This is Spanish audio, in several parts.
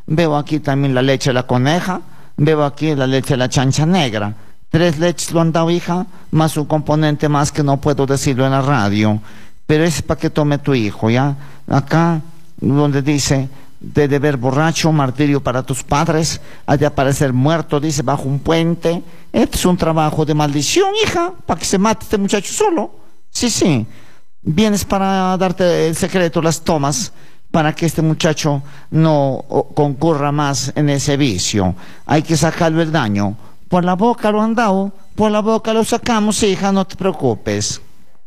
veo aquí también la leche de la coneja, veo aquí la leche de la chancha negra. 3 leches lo han dado, hija, más un componente más que no puedo decirlo en la radio, pero es para que tome tu hijo, ¿ya? Acá, donde dice, de beber borracho, martirio para tus padres, ha de aparecer muerto, dice, bajo un puente. Este es un trabajo de maldición, hija, para que se mate este muchacho solo. Sí, sí. Vienes para darte el secreto, las tomas, para que este muchacho no concurra más en ese vicio. Hay que sacarlo el daño. Por la boca lo han dado, por la boca lo sacamos, hija, no te preocupes.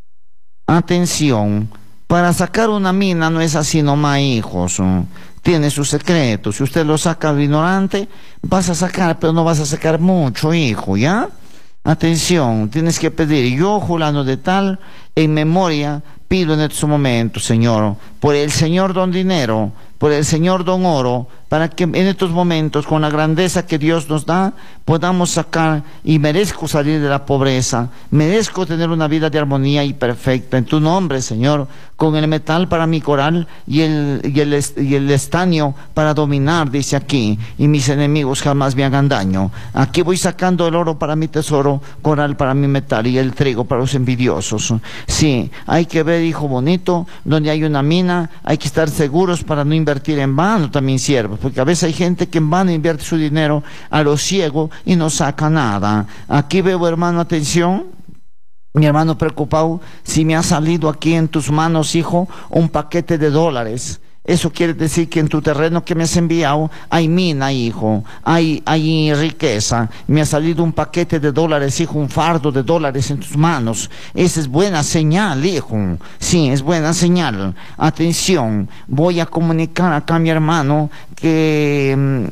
Atención, para sacar una mina no es así nomás, hijos. Tiene sus secretos. Si usted lo saca al ignorante, vas a sacar, pero no vas a sacar mucho, hijo, ¿ya? Atención, tienes que pedir, yo, fulano de tal, en memoria, pido en estos momentos, Señor, por el Señor don dinero, por el Señor don oro, para que en estos momentos, con la grandeza que Dios nos da, podamos sacar, y merezco salir de la pobreza, merezco tener una vida de armonía y perfecta, en tu nombre, Señor, con el metal para mi coral y el estaño para dominar, dice aquí, y mis enemigos jamás me hagan daño. Aquí voy sacando el oro para mi tesoro, coral para mi metal y el trigo para los envidiosos. Sí, hay que ver, hijo bonito, donde hay una mina, hay que estar seguros para no invertir en vano también, siervos, porque a veces hay gente que en vano invierte su dinero a lo ciego y no saca nada. Aquí veo, hermano, atención, mi hermano preocupado, si me ha salido aquí en tus manos, hijo, un paquete de dólares. Eso quiere decir que en tu terreno que me has enviado hay mina, hijo, hay riqueza. Me ha salido un paquete de dólares, hijo, un fardo de dólares en tus manos. Esa es buena señal, hijo. Sí, es buena señal. Atención, voy a comunicar acá a mi hermano que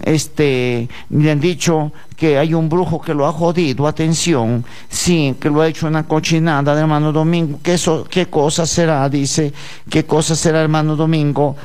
me han dicho que hay un brujo que lo ha jodido. Atención, sí, que lo ha hecho una cochinada de hermano Domingo. ¿Qué cosa será? Dice, ¿qué cosa será, hermano Domingo?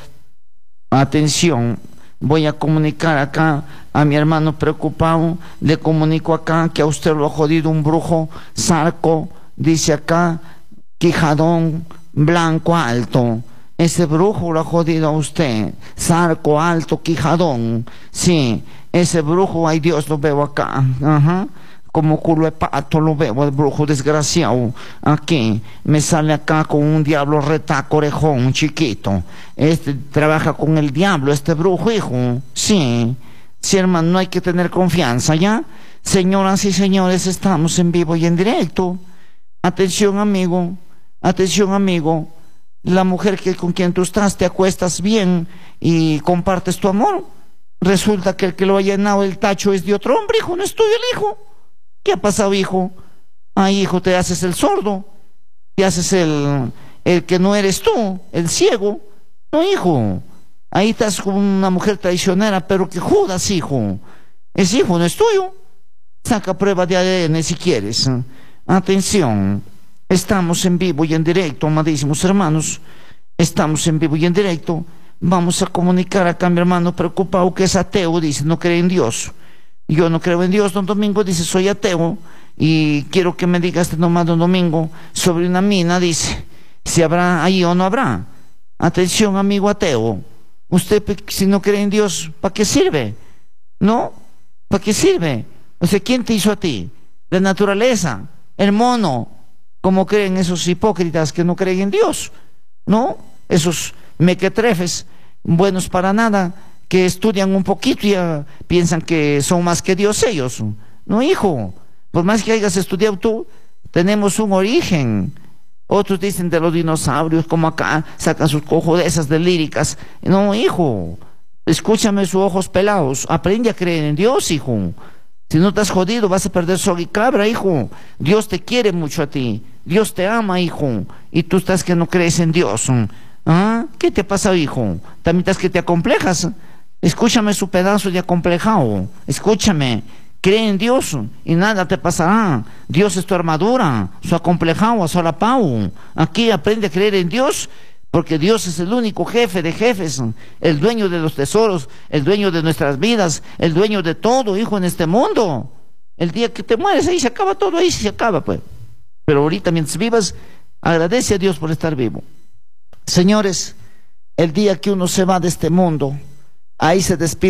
Atención, voy a comunicar acá a mi hermano preocupado, le comunico acá que a usted lo ha jodido un brujo zarco, dice acá, quijadón blanco alto. Ese brujo lo ha jodido a usted, zarco alto, quijadón. Sí, ese brujo, ay Dios, lo veo acá. Ajá. Como culo de pato lo veo, el brujo desgraciado. Aquí, me sale acá con un diablo retaco orejón, chiquito. Este trabaja con el diablo, este brujo, hijo. Sí, sí, hermano, no hay que tener confianza, ¿ya? Señoras y señores, estamos en vivo y en directo. Atención, amigo, atención, amigo. La mujer con quien tú estás, te acuestas bien y compartes tu amor. Resulta que el que lo ha llenado el tacho es de otro hombre, hijo, no es tuyo el hijo. ¿Qué ha pasado, hijo? Ay, hijo, te haces el sordo, te haces el que no eres tú, el ciego. No, hijo, ahí estás con una mujer traicionera, pero que jodas, hijo. Ese hijo no es tuyo. Saca prueba de ADN si quieres. Atención, estamos en vivo y en directo, amadísimos hermanos. Estamos en vivo y en directo. Vamos a comunicar acá a mi hermano preocupado que es ateo, dice, no cree en Dios. Yo no creo en Dios, don Domingo, dice, soy ateo y quiero que me digas nomás, don Domingo, sobre una mina, dice, si habrá ahí o no habrá. Atención, amigo ateo, usted si no cree en Dios, ¿para qué sirve? ¿No? ¿Para qué sirve? O sea, ¿quién te hizo a ti? La naturaleza, el mono, como creen esos hipócritas que no creen en Dios, ¿no? Esos mequetrefes, buenos para nada, que estudian un poquito y ya piensan que son más que Dios ellos. No, hijo, por más que hayas estudiado tú, tenemos un origen. Otros dicen de los dinosaurios, como acá, sacan sus cojudezas de líricas. No, hijo, escúchame sus ojos pelados, aprende a creer en Dios, hijo. Si no te has jodido, vas a perder soga y cabra, hijo. Dios te quiere mucho a ti, Dios te ama, hijo, y tú estás que no crees en Dios. ¿Ah? ¿Qué te pasa, hijo? ¿También estás que te acomplejas? Escúchame su pedazo de acomplejado, escúchame, cree en Dios y nada te pasará. Dios es tu armadura, su acomplejado, solapao. Aquí aprende a creer en Dios, porque Dios es el único jefe de jefes, el dueño de los tesoros, el dueño de nuestras vidas, el dueño de todo, hijo, en este mundo. El día que te mueres, ahí se acaba todo, ahí se acaba, pues. Pero ahorita, mientras vivas, agradece a Dios por estar vivo. Señores, el día que uno se va de este mundo, ahí se despide.